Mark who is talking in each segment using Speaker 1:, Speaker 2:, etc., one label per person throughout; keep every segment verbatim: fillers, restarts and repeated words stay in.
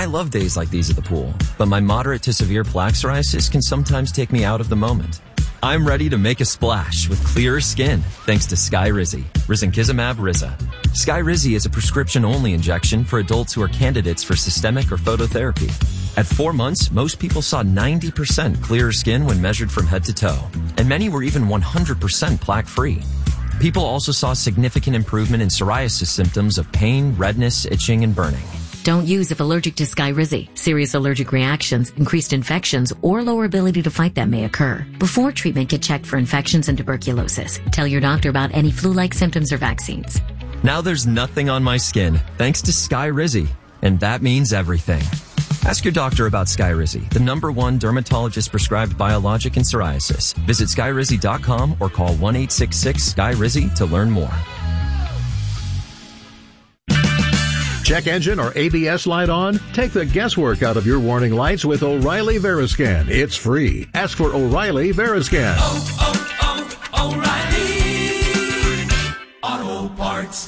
Speaker 1: I love days like these at the pool, but my moderate to severe plaque psoriasis can sometimes take me out of the moment. I'm ready to make a splash with clearer skin thanks to Skyrizi, risankizumab Riza. Skyrizi is a prescription-only injection for adults who are candidates for systemic or phototherapy. At four months, most people saw ninety percent clearer skin when measured from head to toe, and many were even one hundred percent plaque-free. People also saw significant improvement in psoriasis symptoms of pain, redness, itching, and burning.
Speaker 2: Don't use if allergic to Skyrizi. Serious allergic reactions, increased infections, or lower ability to fight them may occur. Before treatment, get checked for infections and tuberculosis. Tell your doctor about any flu-like symptoms or vaccines.
Speaker 1: Now there's nothing on my skin thanks to Skyrizi, and that means everything. Ask your doctor about Skyrizi, the number one dermatologist-prescribed biologic in psoriasis. Visit skyrizi dot com or call one eight six six S K Y R I Z I to learn more.
Speaker 3: Check engine or A B S light on? Take the guesswork out of your warning lights with O'Reilly Veriscan. It's free. Ask for O'Reilly Veriscan.
Speaker 4: Oh, oh, oh, O'Reilly Auto Parts.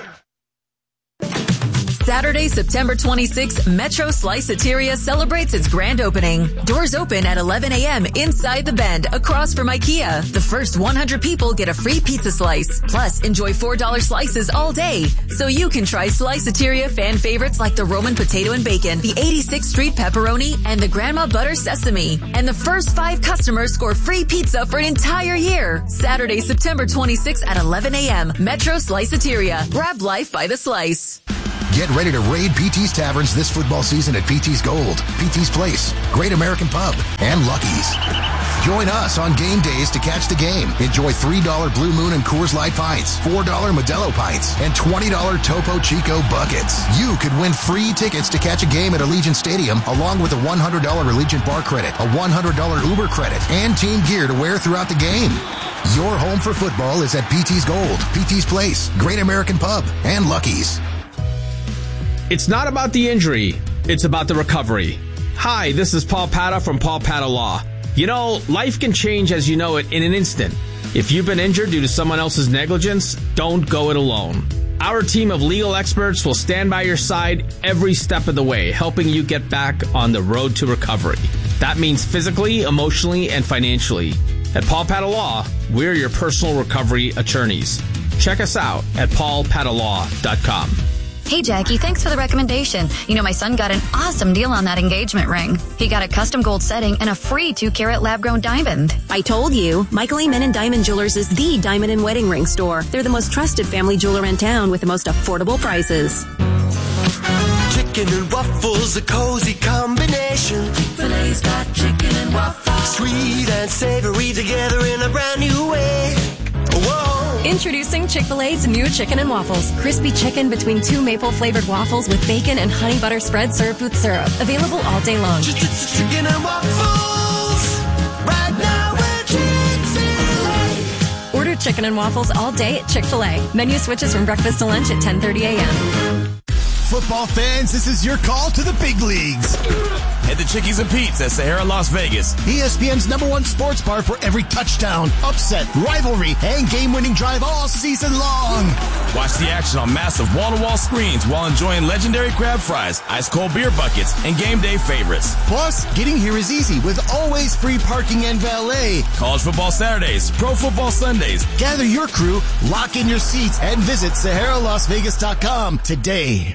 Speaker 5: Saturday, September twenty-sixth, Metro Sliceateria celebrates its grand opening. Doors open at eleven a.m. inside the Bend, across from IKEA. The first one hundred people get a free pizza slice. Plus, enjoy four dollar slices all day. So you can try Sliceateria fan favorites like the Roman potato and bacon, the eighty-sixth Street pepperoni, and the Grandma Butter Sesame. And the first five customers score free pizza for an entire year. Saturday, September twenty-sixth at eleven a.m. Metro Sliceateria. Grab life by the slice.
Speaker 6: Get ready to raid P T's Taverns this football season at P T's Gold, P T's Place, Great American Pub, and Lucky's. Join us on game days to catch the game. Enjoy three dollar Blue Moon and Coors Light pints, four dollar Modelo pints, and twenty dollar Topo Chico buckets. You could win free tickets to catch a game at Allegiant Stadium, along with a one hundred dollar Allegiant bar credit, a one hundred dollar Uber credit, and team gear to wear throughout the game. Your home for football is at P T's Gold, P T's Place, Great American Pub, and Lucky's.
Speaker 7: It's not about the injury, it's about the recovery. Hi, this is Paul Pata from Paul Pata Law. You know, life can change as you know it in an instant. If you've been injured due to someone else's negligence, don't go it alone. Our team of legal experts will stand by your side every step of the way, helping you get back on the road to recovery. That means physically, emotionally, and financially. At Paul Pata Law, we're your personal recovery attorneys. Check us out at paul pata law dot com.
Speaker 8: Hey, Jackie, thanks for the recommendation. You know, my son got an awesome deal on that engagement ring. He got a custom gold setting and a free two-carat lab-grown diamond.
Speaker 9: I told you, Michael Amen Diamond Jewelers is the diamond and wedding ring store. They're the most trusted family jeweler in town with the most affordable prices.
Speaker 4: Chicken and waffles, a cozy combination. Chick-fil-A's got chicken and waffles. Sweet and savory together in a brand new way. Whoa.
Speaker 9: Introducing Chick-fil-A's new chicken and waffles. Crispy chicken between two maple-flavored waffles with bacon and honey butter spread served with syrup. Available all day long.
Speaker 4: Chicken and waffles. Right now we're Chick-fil-A.
Speaker 9: Order chicken and waffles all day at Chick-fil-A. Menu switches from breakfast to lunch at ten thirty a.m.
Speaker 10: Football fans, this is your call to the big leagues.
Speaker 11: Head to Chickies and Pete's at Sahara, Las Vegas.
Speaker 10: E S P N's number one sports bar for every touchdown, upset, rivalry, and game-winning drive all season long.
Speaker 11: Watch the action on massive wall-to-wall screens while enjoying legendary crab fries, ice-cold beer buckets, and game day favorites.
Speaker 10: Plus, getting here is easy with always free parking and valet.
Speaker 11: College football Saturdays, pro football Sundays.
Speaker 10: Gather your crew, lock in your seats, and visit Sahara Las Vegas dot com today.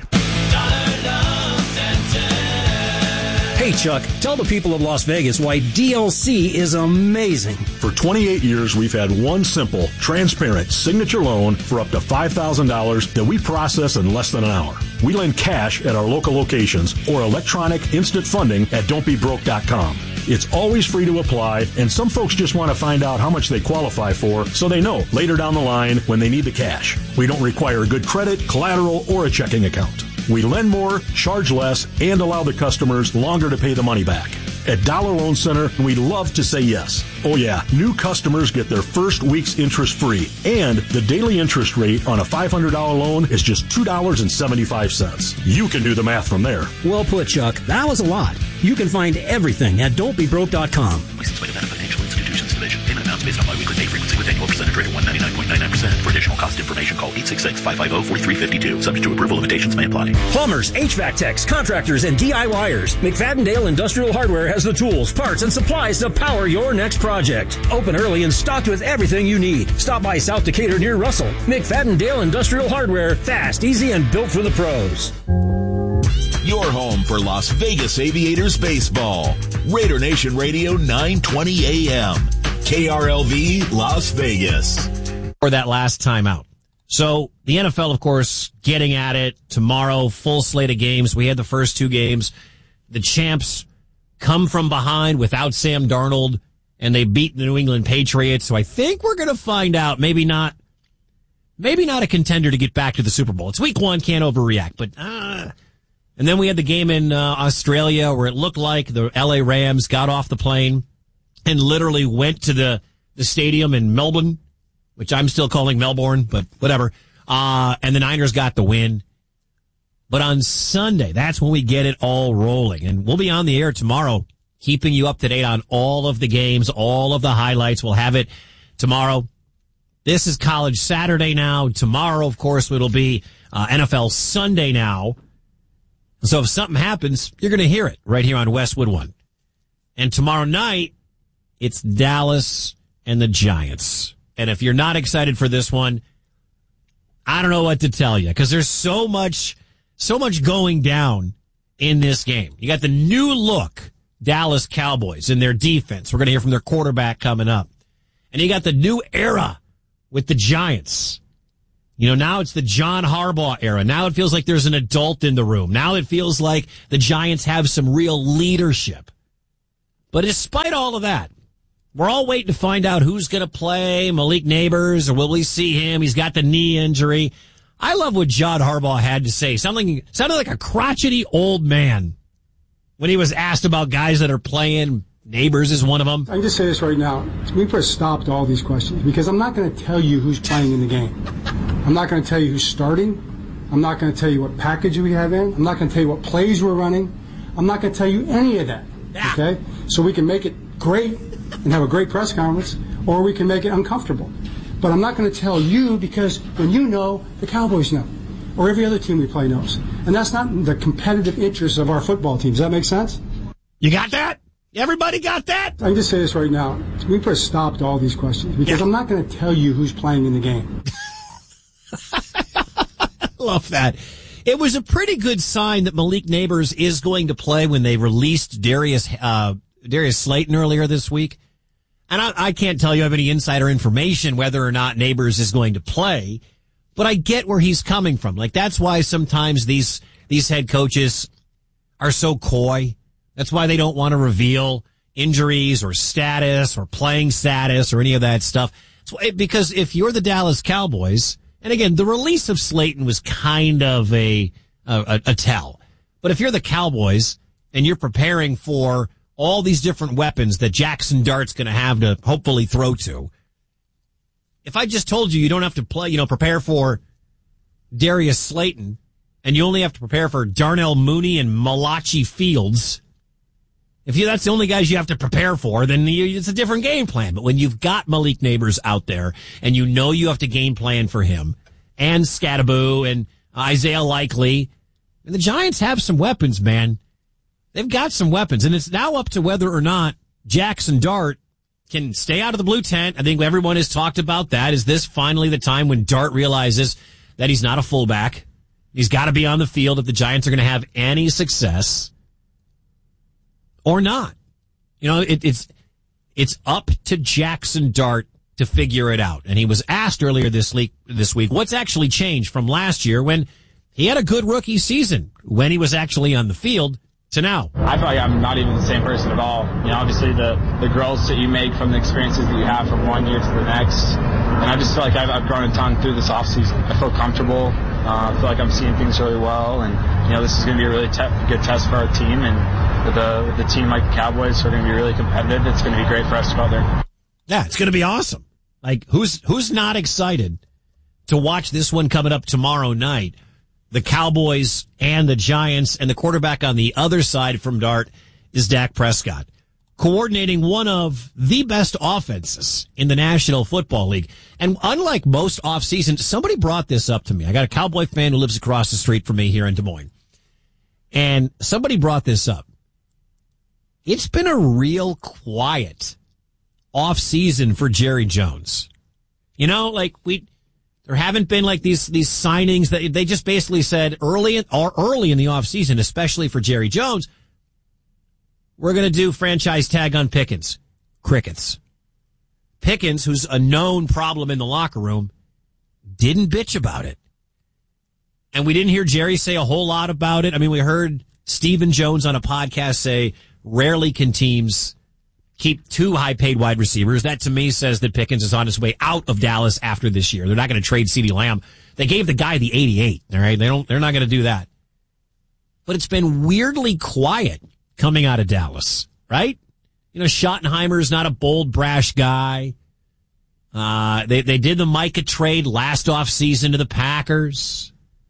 Speaker 12: Hey, Chuck, tell the people of Las Vegas why D L C is amazing.
Speaker 3: For twenty-eight years, we've had one simple, transparent signature loan for up to five thousand dollars that we process in less than an hour. We lend cash at our local locations or electronic instant funding at don't be broke dot com. It's always free to apply, and some folks just want to find out how much they qualify for so they know later down the line when they need the cash. We don't require good credit, collateral, or a checking account. We lend more, charge less, and allow the customers longer to pay the money back. At Dollar Loan Center, we love to say yes. Oh yeah, new customers get their first week's interest free, and the daily interest rate on a five hundred dollars loan is just two dollars and seventy-five cents. You can do the math from there.
Speaker 12: Well put, Chuck. That was a lot. You can find everything at don't be broke dot com.
Speaker 13: Licensed by Nevada Financial Institutions. provision. Payment amounts based on biweekly pay frequency with annual percentage rate of one ninety-nine point nine nine percent. For additional cost information, call eight six six, five five zero, four three five two. Subject to approval, limitations may apply.
Speaker 12: Plumbers, H V A C techs, contractors, and D I Yers. McFadden-Dale Industrial Hardware has the tools, parts, and supplies to power your next project. Open early and stocked with everything you need. Stop by South Decatur near Russell. McFadden-Dale Industrial Hardware. Fast, easy, and built for the pros.
Speaker 14: Your home for Las Vegas Aviators baseball. Raider Nation Radio nine twenty A M. K R L V Las Vegas.
Speaker 15: For that last timeout. So the N F L, of course, getting at it tomorrow, full slate of games. We had the first two games. The champs come from behind without Sam Darnold, and they beat the New England Patriots. So I think we're going to find out. Maybe not. Maybe not a contender to get back to the Super Bowl. It's week one, can't overreact. But uh, and then we had the game in uh, Australia where it looked like the L A Rams got off the plane and literally went to the the stadium in Melbourne, which I'm still calling Melbourne, but whatever. Uh, and the Niners got the win. But on Sunday, that's when we get it all rolling. And we'll be on the air tomorrow, keeping you up to date on all of the games, all of the highlights. We'll have it tomorrow. This is College Saturday now. Tomorrow, of course, it'll be uh, N F L Sunday now. So if something happens, you're going to hear it right here on Westwood One. And tomorrow night, it's Dallas and the Giants. And if you're not excited for this one, I don't know what to tell you, because there's so much, so much going down in this game. You got the new look Dallas Cowboys in their defense. We're going to hear from their quarterback coming up. And you got the new era with the Giants. You know, now it's the John Harbaugh era. Now it feels like there's an adult in the room. Now it feels like the Giants have some real leadership. But despite all of that, we're all waiting to find out who's going to play Malik Neighbors, or will we see him? He's got the knee injury. I love what John Harbaugh had to say. Sounding, sounded like a crotchety old man when he was asked about guys that are playing. Neighbors is one of them.
Speaker 16: I can just say this right now. We put a stop to all these questions because I'm not going to tell you who's playing in the game. I'm not going to tell you who's starting. I'm not going to tell you what package we have in. I'm not going to tell you what plays we're running. I'm not going to tell you any of that. Yeah. Okay? So we can make it great and have a great press conference, or we can make it uncomfortable. But I'm not going to tell you because when you know, the Cowboys know, or every other team we play knows. And that's not in the competitive interests of our football team. Does that make sense?
Speaker 15: You got that? Everybody got that?
Speaker 16: I can just say this right now. We put a stop to all these questions because yeah. I'm not going to tell you who's playing in the game.
Speaker 15: Love that. It was a pretty good sign that Malik Neighbors is going to play when they released Darius uh, Darius Slayton earlier this week. And I, I can't tell you I have any insider information whether or not Neighbors is going to play, but I get where he's coming from. Like, that's why sometimes these these head coaches are so coy. That's why they don't want to reveal injuries or status or playing status or any of that stuff. Because if you're the Dallas Cowboys, and again, the release of Slayton was kind of a, a, a tell. But if you're the Cowboys and you're preparing for all these different weapons that Jackson Dart's going to have to hopefully throw to, if I just told you you don't have to play, you know, prepare for Darius Slayton, and you only have to prepare for Darnell Mooney and Malachi Fields, if you, that's the only guys you have to prepare for, then you, it's a different game plan. But when you've got Malik Neighbors out there and you know you have to game plan for him and Scattaboo and Isaiah Likely, and the Giants have some weapons, man. They've got some weapons, and it's now up to whether or not Jackson Dart can stay out of the blue tent. I think everyone has talked about that. Is this finally the time when Dart realizes that he's not a fullback? He's got to be on the field if the Giants are going to have any success. Or not. You know, it, it's it's up to Jackson Dart to figure it out. And he was asked earlier this week, this week, what's actually changed from last year when he had a good rookie season, when he was actually on the field, to now.
Speaker 17: I feel like I'm not even the same person at all. You know, obviously the, the growths that you make from the experiences that you have from one year to the next. And I just feel like I've, I've grown a ton through this offseason. I feel comfortable. Uh, I feel like I'm seeing things really well. And, you know, this is going to be a really te- good test for our team. And with a, with a team like the Cowboys who are going to be really competitive, it's going to be great for us to go out there.
Speaker 15: Yeah, it's going to be awesome. Like, who's who's not excited to watch this one coming up tomorrow night? The Cowboys and the Giants, and the quarterback on the other side from Dart is Dak Prescott. coordinating one of the best offenses in the National Football League. And unlike most off seasons, somebody brought this up to me. I got a Cowboy fan who lives across the street from me here in Des Moines. And somebody brought this up. It's been a real quiet off season for Jerry Jones. You know, like we, there haven't been like these, these signings that they just basically said early in, or early in the off season, especially for Jerry Jones, we're going to do franchise tag on Pickens. Crickets. Pickens, who's a known problem in the locker room, didn't bitch about it. And we didn't hear Jerry say a whole lot about it. I mean, we heard Stephen Jones on a podcast say, rarely can teams keep two high-paid wide receivers. That, to me, says that Pickens is on his way out of Dallas after this year. They're not going to trade CeeDee Lamb. They gave the guy the eighty-eight, all right? They don't, they're not going to do that. But it's been weirdly quiet coming out of Dallas, right? You know, Schottenheimer's not a bold, brash guy. Uh, they, they did the Micah trade last offseason to the Packers.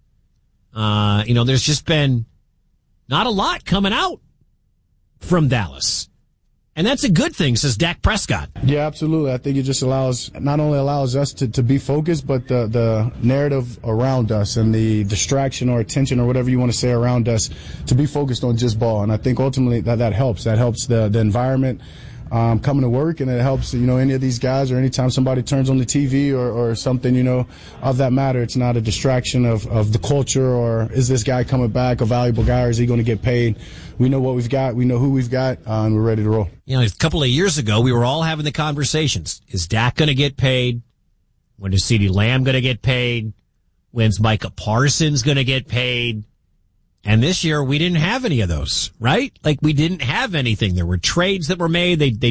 Speaker 15: Uh, you know, there's just been not a lot coming out from Dallas. And that's a good thing, says Dak Prescott.
Speaker 18: Yeah, absolutely. I think it just allows, not only allows us to, to be focused, but the, the narrative around us and the distraction or attention or whatever you want to say around us to be focused on just ball. And I think ultimately that, that helps. That helps the, the environment um, coming to work, and it helps, you know, any of these guys or anytime somebody turns on the T V or, or something, you know, of that matter. It's not a distraction of, of the culture or is this guy coming back a valuable guy or is he going to get paid? We know what we've got. We know who we've got, uh, and we're ready to roll.
Speaker 15: You know, a couple of years ago, we were all having the conversations. Is Dak going to get paid? When is CeeDee Lamb going to get paid? When's Micah Parsons going to get paid? And this year, we didn't have any of those, right? Like, we didn't have anything. There were trades that were made. They, they